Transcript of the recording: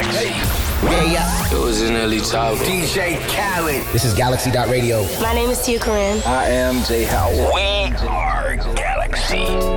Yeah. It was in early childhood. DJ Khaled. This is Galaxy.radio. My name is Tia Corinne. I am Jay Howard. We are Galaxy.